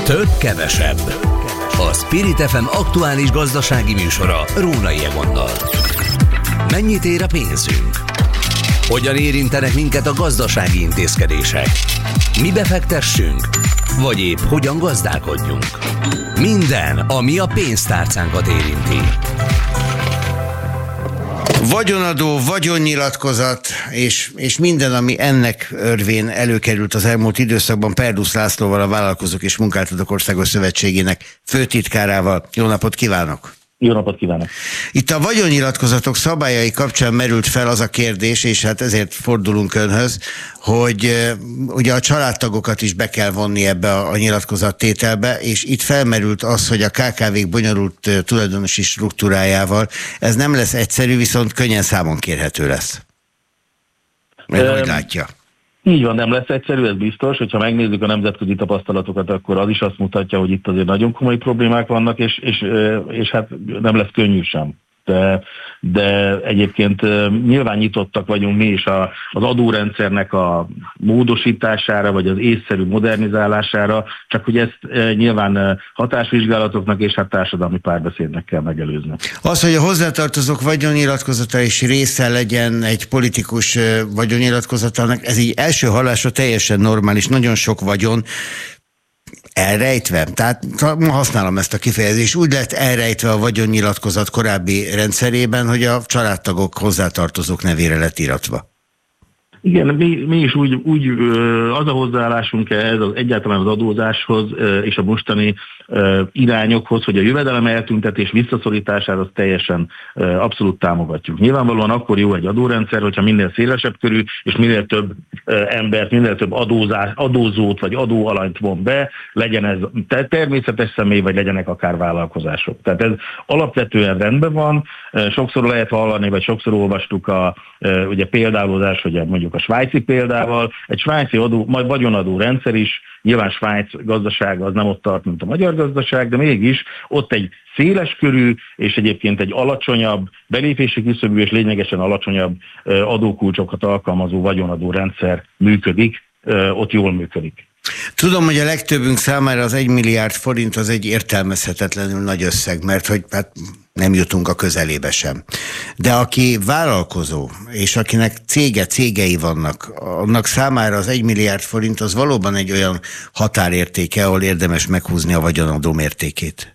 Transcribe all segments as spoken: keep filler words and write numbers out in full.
Több kevesebb. A Spirit ef em aktuális gazdasági műsora Rónai Egonnal. Mennyit ér a pénzünk? Hogyan érintenek minket a gazdasági intézkedések? Mi befektessünk? Vagy épp hogyan gazdálkodjunk? Minden, ami a pénztárcánkat érinti. Vagyonadó, vagyonnyilatkozat, és, és minden, ami ennek örvén előkerült az elmúlt időszakban, Perdusz Lászlóval, a Vállalkozók és Munkáltatók Országos Szövetségének főtitkárával. Jó napot kívánok! Jó napot kívánok! Itt a vagyonnyilatkozatok szabályai kapcsán merült fel az a kérdés, és hát ezért fordulunk önhöz, hogy ugye a családtagokat is be kell vonni ebbe a, a nyilatkozattételbe, és itt felmerült az, hogy a ká ká vék bonyolult tulajdonosi struktúrájával ez nem lesz egyszerű, viszont könnyen számon kérhető lesz. Mert hogy látja? Így van, nem lesz egyszerű, ez biztos. Hogyha megnézzük a nemzetközi tapasztalatokat, akkor az is azt mutatja, hogy itt azért nagyon komoly problémák vannak, és, és, és hát nem lesz könnyű sem. De, de egyébként nyilván nyitottak vagyunk mi is a, az adórendszernek a módosítására, vagy az észszerű modernizálására, csak hogy ezt nyilván hatásvizsgálatoknak és hát társadalmi párbeszédnek kell megelőzni. Az, hogy a hozzátartozók vagyonnyilatkozata is része legyen egy politikus vagyonnyilatkozatának, ez így első hallásra teljesen normális, nagyon sok vagyon elrejtve, tehát ma használom ezt a kifejezést, úgy lett elrejtve a vagyonnyilatkozat korábbi rendszerében, hogy a családtagok, hozzátartozók nevére lett iratva. Igen, mi, mi is úgy, úgy az a hozzáállásunk ez az, egyáltalán az adózáshoz és a mostani irányokhoz, hogy a jövedelem eltüntetés visszaszorítására az teljesen abszolút támogatjuk. Nyilvánvalóan akkor jó egy adórendszer, hogyha minél szélesebb körű, és minél több embert, minél több adózás, adózót vagy adóalanyt von be, legyen ez természetes személy, vagy legyenek akár vállalkozások. Tehát ez alapvetően rendben van, sokszor lehet hallani, vagy sokszor olvastuk a ugye példálózás, hogy mondjuk a svájci példával, egy svájci adó, majd vagyonadó rendszer is, nyilván Svájc gazdasága az nem ott tart, mint a magyar gazdaság, de mégis ott egy széleskörű és egyébként egy alacsonyabb, belépési küszöbű és lényegesen alacsonyabb adókulcsokat alkalmazó vagyonadó rendszer működik, ott jól működik. Tudom, hogy a legtöbbünk számára az egy milliárd forint az egy értelmezhetetlenül nagy összeg, mert hogy hát nem jutunk a közelébe sem. De aki vállalkozó, és akinek cége, cégei vannak, annak számára az egy milliárd forint az valóban egy olyan határértéke, ahol érdemes meghúzni a vagyonadó mértékét.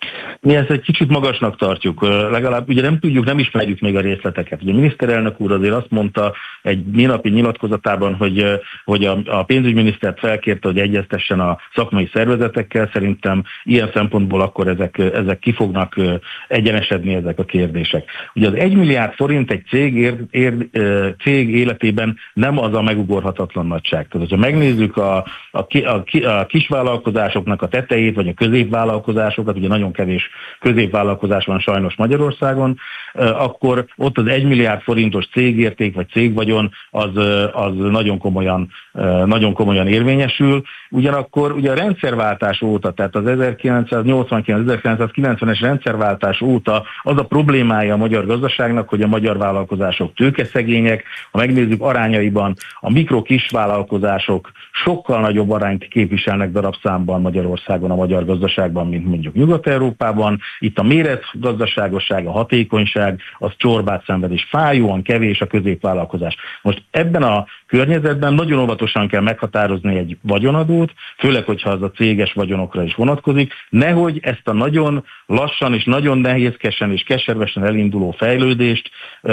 Mi ezt egy kicsit magasnak tartjuk, legalább ugye nem tudjuk, nem ismerjük még a részleteket. Ugye a miniszterelnök úr azért azt mondta egy minapi nyilatkozatában, hogy, hogy a, a pénzügyminisztert felkérte, hogy egyeztessen a szakmai szervezetekkel. Szerintem ilyen szempontból akkor ezek, ezek ki fognak egyenesedni ezek a kérdések. Ugye az egy milliárd forint egy cég, ér, ér, cég életében nem az a megugorhatatlan nagyság. Tehát, hogyha megnézzük a, a, a, a kisvállalkozásoknak a tetejét, vagy a középvállalkozásokat, ugye nagyon kevés középvállalkozás van sajnos Magyarországon, akkor ott az egy milliárd forintos cégérték vagy cégvagyon az, az nagyon komolyan, nagyon komolyan érvényesül. Ugyanakkor ugye a rendszerváltás óta, tehát az ezerkilencszáznyolcvankilenc ezerkilencszázkilencvenes rendszerváltás óta az a problémája a magyar gazdaságnak, hogy a magyar vállalkozások tőkeszegények, ha megnézzük arányaiban, a mikro-kis vállalkozások sokkal nagyobb arányt képviselnek darabszámban Magyarországon, a magyar gazdaságban, mint mondjuk Nyugat-Európában. Itt a méretgazdaságosság, a hatékonyság, az csorbát szenved, és fájóan kevés a középvállalkozás. Most ebben a környezetben nagyon óvatosan kell meghatározni egy vagyonadót, főleg, hogyha az a céges vagyonokra is vonatkozik, nehogy ezt a nagyon lassan és nagyon nehézkesen és keservesen elinduló fejlődést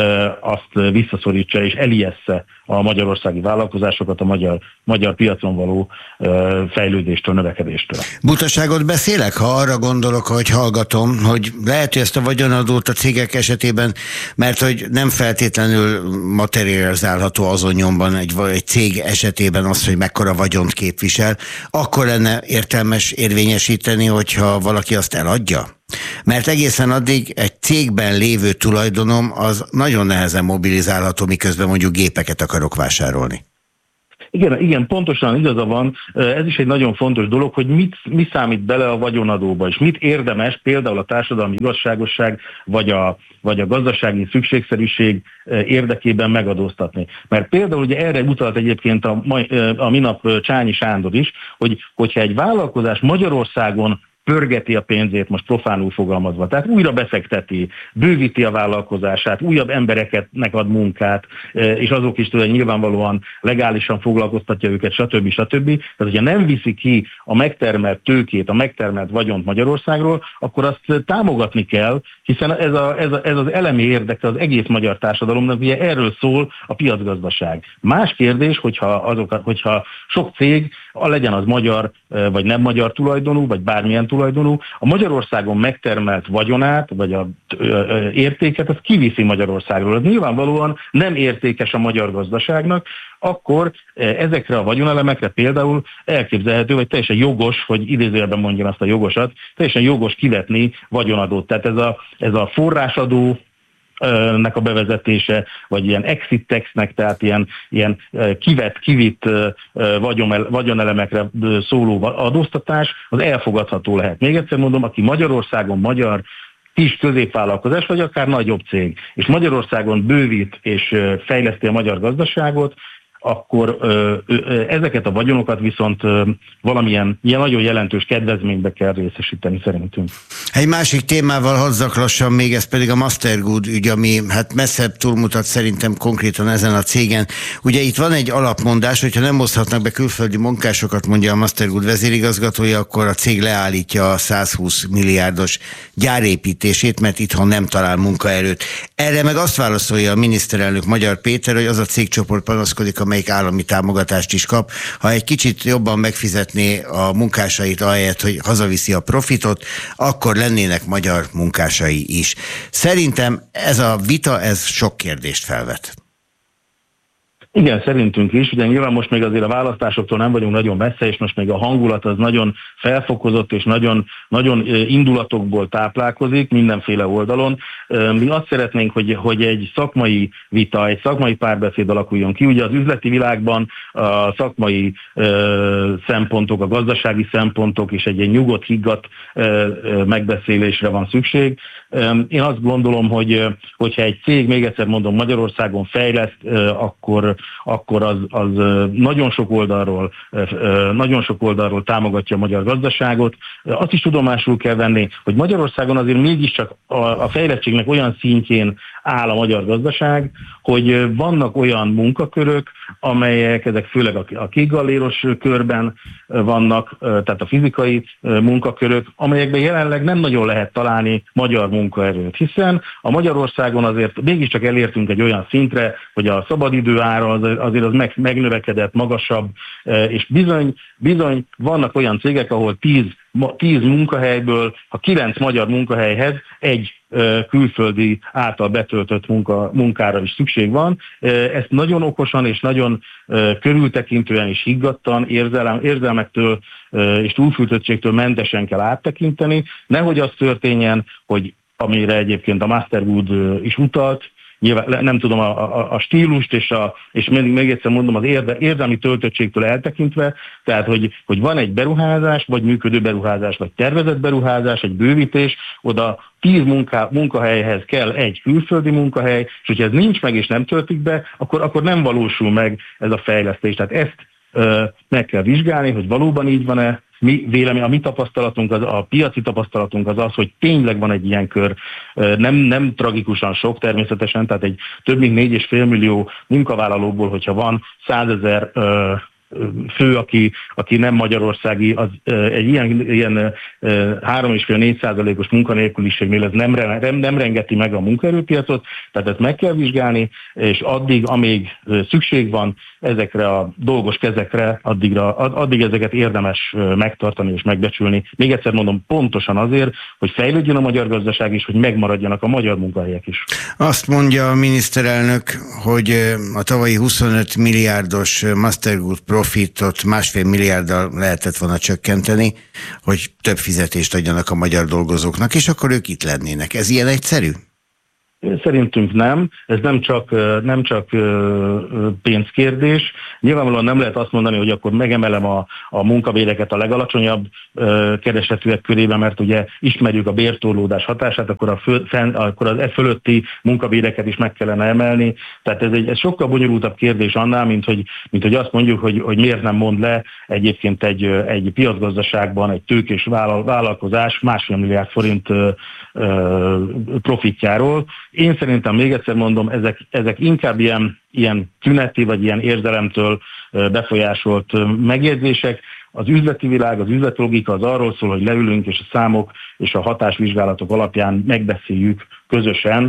azt visszaszorítsa és elijessze a magyarországi vállalkozásokat a magyar, magyar piacon való fejlődéstől, növekedéstől. Butaságot beszélek, ha arra gondolok, hogy hallgatom, hogy lehet, hogy ezt a vagyonadót a cégek esetében, mert hogy nem feltétlenül materializálható azon nyomban egy, egy cég esetében az, hogy mekkora vagyont képvisel, akkor lenne értelmes érvényesíteni, hogyha valaki azt eladja? Mert egészen addig egy cégben lévő tulajdonom az nagyon nehezen mobilizálható, miközben mondjuk gépeket akarok vásárolni. Igen, igen, pontosan igaza van. Ez is egy nagyon fontos dolog, hogy mit, mi számít bele a vagyonadóba, és mit érdemes például a társadalmi igazságosság, vagy a, vagy a gazdasági szükségszerűség érdekében megadóztatni. Mert például ugye erre utalt egyébként a, a minap Csányi Sándor is, hogy hogyha egy vállalkozás Magyarországon pörgeti a pénzét, most profánul fogalmazva. Tehát újra befekteti, bővíti a vállalkozását, újabb embereknek ad munkát, és azok is tudja, nyilvánvalóan legálisan foglalkoztatja őket, stb. stb. Tehát, hogyha nem viszi ki a megtermelt tőkét, a megtermelt vagyont Magyarországról, akkor azt támogatni kell, hiszen ez, a, ez, a, ez az elemi érdeke az egész magyar társadalomnak, ugye erről szól a piacgazdaság. Más kérdés, hogyha, azok, hogyha sok cég, legyen az magyar, vagy nem magyar tulajdonú, vagy bármilyen tulajdonú, a Magyarországon megtermelt vagyonát, vagy a értéket, az kiviszi Magyarországról. Ez nyilvánvalóan nem értékes a magyar gazdaságnak, akkor ezekre a vagyonelemekre például elképzelhető, vagy teljesen jogos, hogy idézőjelben mondjam azt a jogosat, teljesen jogos kivetni vagyonadót. Tehát ez a, ez a forrásadó nek a bevezetése, vagy ilyen exit taxnek, tehát ilyen, ilyen kivett, kivitt vagyonelemekre szóló adóztatás, az elfogadható lehet. Még egyszer mondom, aki Magyarországon magyar kis középvállalkozás, vagy akár nagyobb cég, és Magyarországon bővít és fejleszti a magyar gazdaságot, akkor ö, ö, ezeket a vagyonokat viszont ö, valamilyen ilyen nagyon jelentős kedvezménybe kell részesíteni szerintünk. Egy másik témával hadd zaklassam még, ez pedig a Mastergood ügy, ami hát messzebb túlmutat szerintem konkrétan ezen a cégen. Ugye itt van egy alapmondás, hogyha nem hozhatnak be külföldi munkásokat, mondja a Mastergood vezérigazgatója, akkor a cég leállítja a százhúsz milliárdos gyárépítését, mert itthon nem talál munkaerőt. Erre meg azt válaszolja a miniszterelnök Magyar Péter, hogy az a cégcsoport panaszkodik, amelyik állami támogatást is kap. Ha egy kicsit jobban megfizetné a munkásait ahelyett, hogy hazaviszi a profitot, akkor lennének magyar munkásai is. Szerintem ez a vita, ez sok kérdést felvet. Igen, szerintünk is. Ugye nyilván most még azért a választásoktól nem vagyunk nagyon messze, és most még a hangulat az nagyon felfokozott, és nagyon, nagyon indulatokból táplálkozik mindenféle oldalon. Mi azt szeretnénk, hogy, hogy egy szakmai vita, egy szakmai párbeszéd alakuljon ki. Ugye az üzleti világban a szakmai ö, szempontok, a gazdasági szempontok és egy ilyen nyugodt, higgadt ö, megbeszélésre van szükség. Én azt gondolom, hogy hogyha egy cég, még egyszer mondom, Magyarországon fejleszt, akkor akkor az, az nagyon sok oldalról, nagyon sok oldalról támogatja a magyar gazdaságot. Azt is tudomásul kell venni, hogy Magyarországon azért mégiscsak a, a fejlettségnek olyan szintjén áll a magyar gazdaság, hogy vannak olyan munkakörök, amelyek, ezek főleg a kékgalléros körben vannak, tehát a fizikai munkakörök, amelyekben jelenleg nem nagyon lehet találni magyar munkaerőt, hiszen a Magyarországon azért mégiscsak elértünk egy olyan szintre, hogy a szabadidő ára azért az meg, megnövekedett, magasabb, és bizony, bizony vannak olyan cégek, ahol tíz, tíz munkahelyből, ha kilenc magyar munkahelyhez egy külföldi által betöltött munka, munkára is szükség van. Ezt nagyon okosan és nagyon körültekintően és higgadtan, érzelem, érzelmektől és túlfűtöttségtől mentesen kell áttekinteni. Nehogy az történjen, hogy amire egyébként a Mastergood is utalt, nyilván nem tudom a, a, a stílust, és, a, és még, még egyszer mondom, az érde, érzelmi töltöttségtől eltekintve, tehát hogy, hogy van egy beruházás, vagy működő beruházás, vagy tervezett beruházás, egy bővítés, oda tíz munka, munkahelyhez kell egy külföldi munkahely, és hogyha ez nincs meg és nem töltik be, akkor, akkor nem valósul meg ez a fejlesztés. Tehát ezt ö, meg kell vizsgálni, hogy valóban így van-e. Mi vélemény, a mi tapasztalatunk, az, a piaci tapasztalatunk az az, hogy tényleg van egy ilyen kör, nem, nem tragikusan sok természetesen, tehát egy több mint négy és fél millió munkavállalóból, hogyha van százezer fő, aki, aki nem magyarországi, az egy ilyen, ilyen három és fél négy százalékos munkanélküliségnél ez nem, nem, nem rengeti meg a munkaerőpiacot, tehát ezt meg kell vizsgálni, és addig, amíg szükség van ezekre a dolgos kezekre, addigra, addig ezeket érdemes megtartani és megbecsülni. Még egyszer mondom, pontosan azért, hogy fejlődjön a magyar gazdaság is, hogy megmaradjanak a magyar munkahelyek is. Azt mondja a miniszterelnök, hogy a tavalyi huszonöt milliárdos Mastergood profitot másfél milliárddal lehetett volna csökkenteni, hogy több fizetést adjanak a magyar dolgozóknak, és akkor ők itt lennének. Ez ilyen egyszerű? Szerintünk nem, ez nem csak, nem csak pénzkérdés. Nyilvánvalóan nem lehet azt mondani, hogy akkor megemelem a, a munkabéreket a legalacsonyabb keresetűek körében, mert ugye ismerjük a bértorlódás hatását, akkor, a föl, fenn, akkor az e fölötti munkabéreket is meg kellene emelni. Tehát ez egy ez sokkal bonyolultabb kérdés annál, mint hogy, mint hogy azt mondjuk, hogy, hogy miért nem mond le egyébként egy, egy piacgazdaságban egy tőkés vállalkozás másfél milliárd forint profitjáról. Én szerintem még egyszer mondom, ezek, ezek inkább ilyen, ilyen tüneti vagy ilyen érzelemtől befolyásolt megjegyzések. Az üzleti világ, az üzleti logika az arról szól, hogy leülünk és a számok és a hatásvizsgálatok alapján megbeszéljük közösen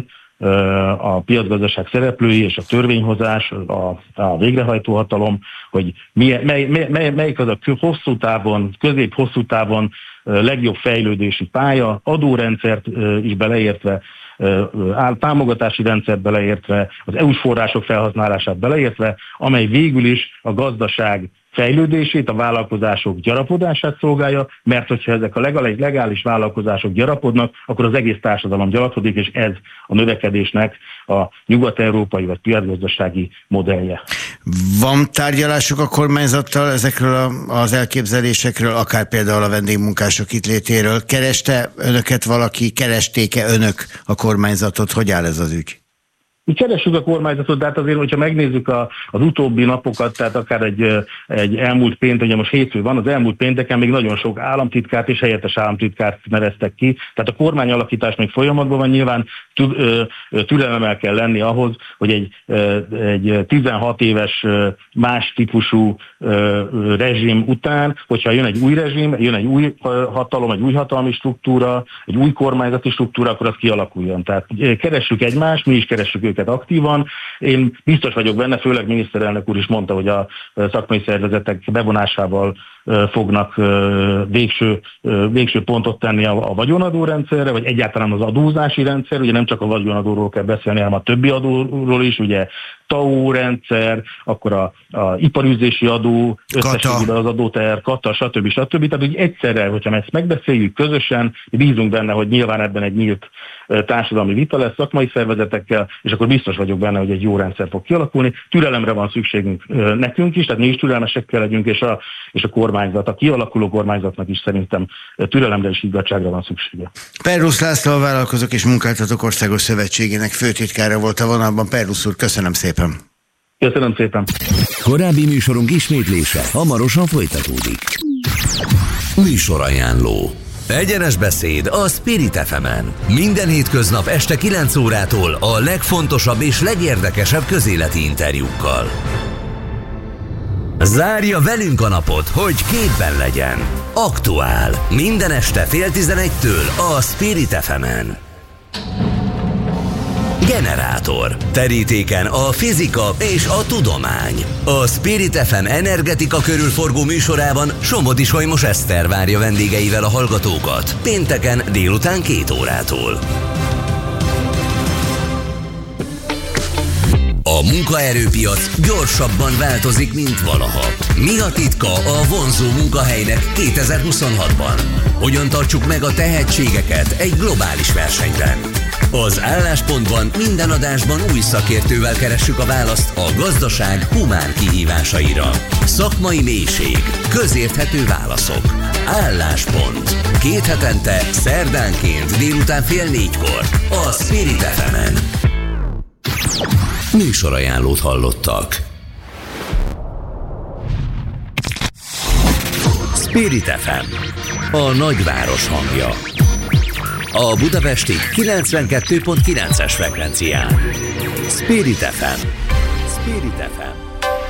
a piacgazdaság szereplői és a törvényhozás, a, a végrehajtó hatalom, hogy milyen, mely, mely, melyik az a hosszú távon, közép-hosszú távon legjobb fejlődési pálya, adórendszert is beleértve, támogatási rendszert beleértve, az é u-s források felhasználását beleértve, amely végül is a gazdaság fejlődését, a vállalkozások gyarapodását szolgálja, mert hogyha ezek a legalább legális vállalkozások gyarapodnak, akkor az egész társadalom gyarapodik, és ez a növekedésnek a nyugat-európai vagy piacgazdasági modellje. Van tárgyalásuk a kormányzattal ezekről az elképzelésekről, akár például a vendégmunkások itt létéről? Kereste önöket valaki, keresték-e önök a kormányzatot? Hogy áll ez az ügy? Mi keressük a kormányzatot, de hát azért, hogyha megnézzük a, az utóbbi napokat, tehát akár egy, egy elmúlt péntek, ugye most hétfő van, az elmúlt pénteken még nagyon sok államtitkárt és helyettes államtitkárt neveztek ki, tehát a kormányalakítás még folyamatban van, nyilván türelemmel kell lenni ahhoz, hogy egy, egy tizenhat éves más típusú rezsim után, hogyha jön egy új rezsim, jön egy új hatalom, egy új hatalmi struktúra, egy új kormányzati struktúra, akkor az kialakuljon. Tehát keressük egymást, mi is keressük őket aktívan. Én biztos vagyok benne, főleg miniszterelnök úr is mondta, hogy a szakmai szervezetek bevonásával fognak végső, végső pontot tenni a, a vagyonadórendszerre, vagy egyáltalán az adózási rendszer, ugye nem csak a vagyonadóról kell beszélni, hanem a többi adóról is, ugye té á o rendszer, akkor a, a iparűzési adó, összességében az adóteher, kata, stb. stb. Tehát, hogy egyszerre, hogyha ezt megbeszéljük közösen, bízunk benne, hogy nyilván ebben egy nyílt társadalmi vita lesz szakmai szervezetekkel, és akkor biztos vagyok benne, hogy egy jó rendszer fog kialakulni. Türelemre van szükségünk nekünk is, tehát mi is türelmesek kell legyünk, és a, és a kormányzat, a kialakuló kormányzatnak is szerintem türelemre és higgadtságra van szüksége. Perrusz László, a Vállalkozók és Munkáltatók Országos Szövetségének főtitkára volt a vonalban. Perrusz úr, köszönöm szépen. Köszönöm szépen. Korábbi műsorunk ismétlése hamarosan folytatódik. Műsorajánló. Egyenes beszéd a Spirit ef emen. Minden hétköznap este kilenc órától a legfontosabb és legérdekesebb közéleti interjúkkal. Zárja velünk a napot, hogy képben legyen. Aktuál. Minden este fél tizenegytől a Spirit ef emen. Generátor. Terítéken a fizika és a tudomány. A Spirit ef em energetika körülforgó műsorában Somodi Solymos Eszter várja vendégeivel a hallgatókat. Pénteken délután két órától. A munkaerőpiac gyorsabban változik, mint valaha. Mi a titka a vonzó munkahelynek kétezer-huszonhatban? Hogyan tartsuk meg a tehetségeket egy globális versenyben? Az Álláspontban minden adásban új szakértővel keressük a választ a gazdaság humán kihívásaira. Szakmai mélység, közérthető válaszok. Álláspont. Két hetente, szerdánként délután fél négykor a Spirit ef emen. Műsorajánlót hallottak. Spirit ef em, a nagyváros hangja. A budapesti kilencvenkettő pont kilences frekvencián. Spirit ef em. Spirit ef em.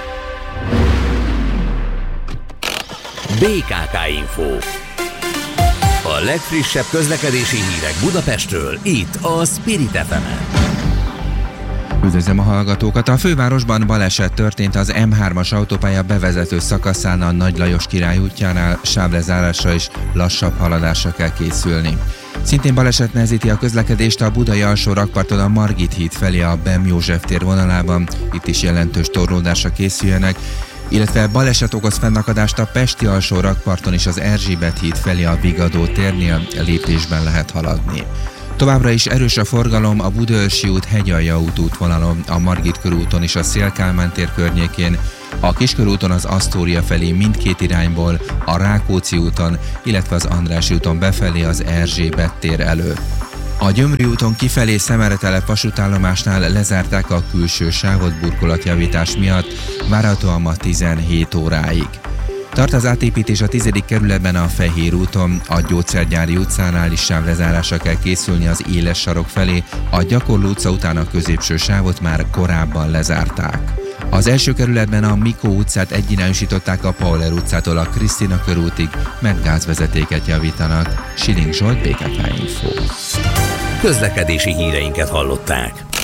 bé ká ká Info. A legfrissebb közlekedési hírek Budapestről, itt a Spirit ef emen. Üdvözlöm a hallgatókat! A fővárosban baleset történt az em hármas autópálya bevezető szakaszán a Nagy Lajos Király útjánál, sávrezárásra és lassabb haladásra kell készülni. Szintén baleset nehezíti a közlekedést a budai alsó rakparton a Margit híd felé a Bem József tér vonalában, itt is jelentős torlódásra készüljenek, illetve baleset okoz fennakadást a pesti alsó rakparton és az Erzsébet híd felé a Vigadó térnél, lépésben lehet haladni. Továbbra is erős a forgalom a Budaörsi út Hegyalja út útvonalon, a Margit körúton és a Széll-Kálmán tér környékén, a Kiskörúton az Asztória felé mindkét irányból, a Rákóczi úton, illetve az Andrássy úton befelé az Erzsébet tér előtt. A Gyömri úton kifelé Szemeretelep vasútállomásnál lezárták a külső sávot burkolatjavítás miatt, várhatóan ma tizenhét óráig. Tart az átépítés a tizedik kerületben a Fehér úton, a Gyógyszergyári utcánál is sávlezárásra kell készülni az Éles sarok felé, a Gyakorló utca után a középső sávot már korábban lezárták. Az első kerületben a Mikó utcát egyirányosították a Pauler utcától a Krisztina körútig, mert gázvezetéket javítanak. Siling Zsolt, bé ká ká Info. Közlekedési híreinket hallották.